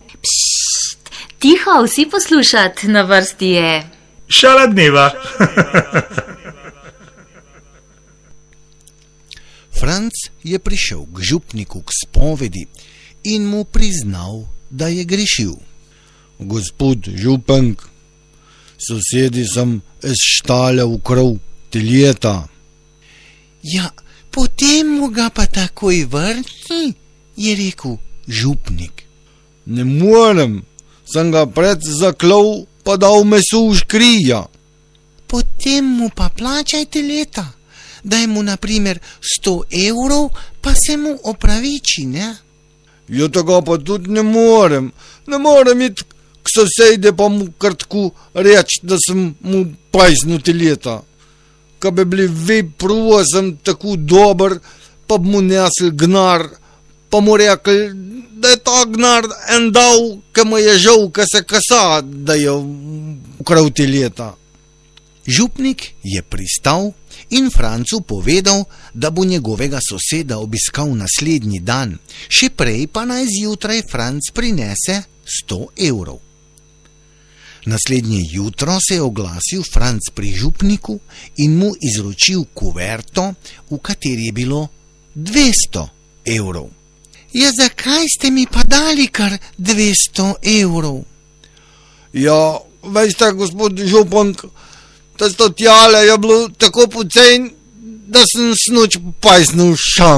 Pšt, tiho, vsi poslušat, na vrsti je Šala dneva. Franc je prišel k župniku k spovedi in mu priznal, da je grešil. Gospod župank, sosedi sem iz štale ukral teljeta. Ja, potem mu ga pa takoj vrni, je rekel župnik. Ne morem, sem ga pred zaklal pa dal meso v škrija. Potem mu pa plačajte leta, daj mu na primer 100 evrov, pa se mu opraviči, ne? Ja, tega pa tudi ne morem iti k sosede pa mu kar tako reči, da sem mu pajsnil leta. Ka bi bili vi prvo, sem tako dober, pa bi mu nesel gnar, pa mu rekel, da je ta gnar en dal, ka mu je žal, ka se kasa, da je ukral leta. Župnik je pristal in Francu povedal, da bo njegovega soseda obiskal naslednji dan, še prej pa naj zjutraj Franc prinese 100 evrov. Naslednje jutro se je oglasil Franc pri župniku in mu izročil kuverto, v kateri je bilo 200 evrov. Ja, zakaj ste mi pa dali kar 200 evrov? Ja, veste, gospod župank, to tjale je bilo tako poceni, da sem snoč pajsnil šam.